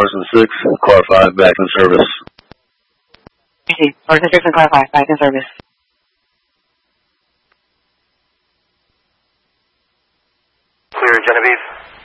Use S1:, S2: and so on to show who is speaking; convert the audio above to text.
S1: Larson 6, car 5, back in service.
S2: Larson 6 and car 5, back in service.
S3: Clear, Genevieve.